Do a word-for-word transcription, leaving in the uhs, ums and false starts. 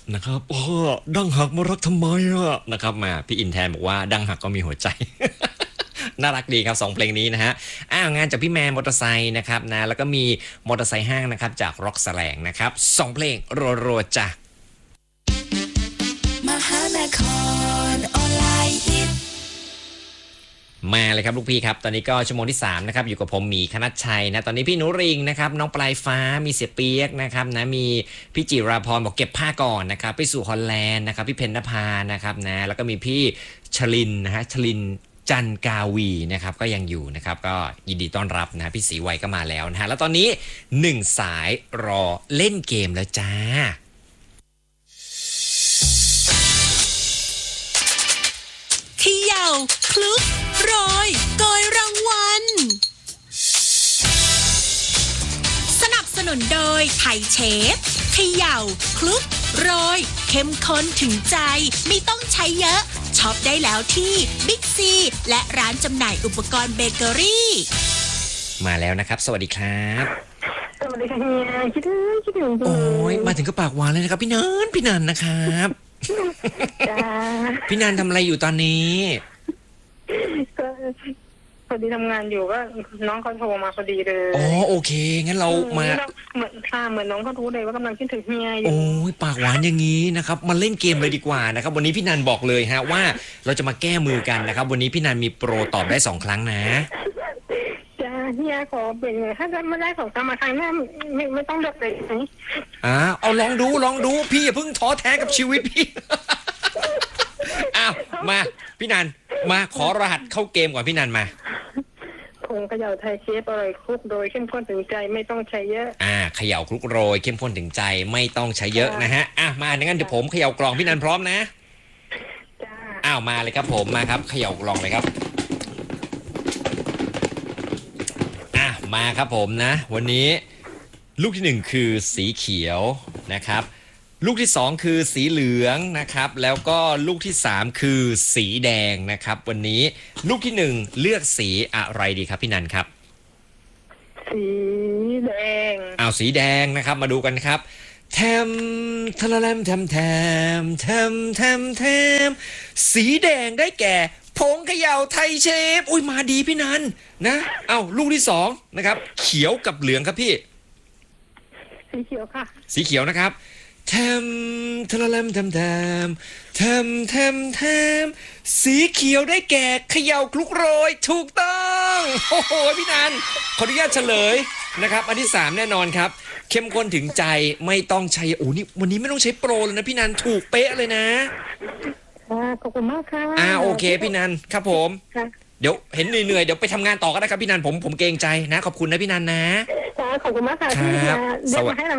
นะครับโอ้ดั้งหักมารักทำไมอะนะครับมาพี่อินแทนบอกว่าดั้งหักก็มีหัวใจ น่ารักดีครับสองเพลงนี้นะฮะอ้าวงานจากพี่แมนมอเตอร์ไซค์นะครับนะแล้วก็มีมอเตอร์ไซค์ห้างนะครับจากร็อกแสลงนะครับสองเพลงรัวๆจ้ะมหานครออนไลน์ฮิตมาเลยครับลูกพี่ครับตอนนี้ก็ชั่วโมงที่สามนะครับอยู่กับผมหมีคณัชชัยนะตอนนี้พี่หนูริงนะครับน้องปลายฟ้ามีเสียเปียกนะครับนะมีพี่จิราพรบอกเก็บผ้าก่อนนะครับไปสู่ฮอลแลนด์นะครับพี่เพญนภานะครับนะแล้วก็มีพี่ชลินนะฮะชลินจันกาวีนะครับก็ยังอยู่นะครับก็ยินดีต้อนรับนะพี่ศรีวัยก็มาแล้วนะฮะแล้วตอนนี้หนึ่งสายรอเล่นเกมแล้วจ้าเขย่าคลุกโรยโกยรางวัลสนับสนุนโดยไทยเชฟเขย่าคลุกโรยเข้มข้นถึงใจไม่ต้องใช้เยอะช็อปได้แล้วที่บิ๊กซีและร้านจำหน่ายอุปกรณ์เบเกอรี่มาแล้วนะครับสวัสดีครับสวัสดีค่ะเฮียคิดถึงคิดถึงโอ้ยมาถึงก็ปากหวานเลยนะครับพี่นันพี่นันนะครับจ้าพี่นันทำอะไรอยู่ตอนนี้ก็พอดีทำงานอยู่ก็น้องเขาโทรมาพอดีเลยอ๋อโอเคงั้นเรามาเหมือนค่ะเหมือนน้องเขารู้เลยว่ากำลังคิดถึงเฮียอยู่โอ้ยปากหวานอย่างนี้นะครับมาเล่นเกมเลยดีกว่านะครับวันนี้พี่นันบอกเลยฮะว่าเราจะมาแก้มือกันนะครับวันนี้พี่นันมีโปรตอบได้สองครั้งนะจ้าเฮียขอเปลี่ยนเลยถ้าไม่ได้ของตามมาครั้งหน้าไม่ไม่ต้องเลือกเลยไหมอ่าเอาลองดูลองดูพี่อย่าเพิ่งท้อแท้กับชีวิตพี่อ้าวมาพี่นันมาขอรหัสเข้าเกมก่อนพี่นันมาผงเขย่าไทยเชฟอร่อยคลุกโดยเข้มข้นถึงใจไม่ต้องใช้เยอะอ่าเขย่าคลุกโรยเข้มข้นถึงใจไม่ต้องใช้เยอะนะฮะอ่ะมาดังนั้นเดี๋ยวผมเขย่ากล่องพี่นันพร้อมนะจ้าอ้าวมาเลยครับผมมาครับเขย่ากล่องเลยครับอ่ะมาครับผมนะวันนี้ลูกที่หนึ่งคือสีเขียวนะครับลูกที่สองคือสีเหลืองนะครับแล้วก็ลูกที่สามคือสีแดงนะครับวันนี้ลูกที่หนึ่งเลือกสีอะไรดีครับพี่นันครับสีแดงอ้าวสีแดงนะครับมาดูกันครับแทมทะละแลมแทมแทมแทมแทมแทมสีแดงได้แก่ผงเขย่าไทยเชฟอุ้ยมาดีพี่นันนะเอ้าลูกที่สองนะครับเขียวกับเหลืองครับพี่สีเขียวค่ะสีเขียวนะครับแทมทะละแลมแทมแทมแทมแทมแทมสีเขียวได้แก่เขย่าคลุกโรยถูกต้องโอ้โหพี่นันขออนุญาตเฉลยนะครับอันที่สามแน่นอนครับเข้มข้นถึงใจไม่ต้องใช้โอ้นี่วันนี้ไม่ต้องใช้โปรเลยนะพี่นันถูกเป๊ะเลยนะขอบคุณมากค่ะอ่าโอเคพี่นันครับผมเดี๋ยวเห็นเหนื่อยๆเดี๋ยวไปทำงานต่อก็ได้ครับพี่นันผมผมเกรงใจนะขอบคุณนะพี่นันนะขอบคุณมากค่ะที่มาเรียกมาให้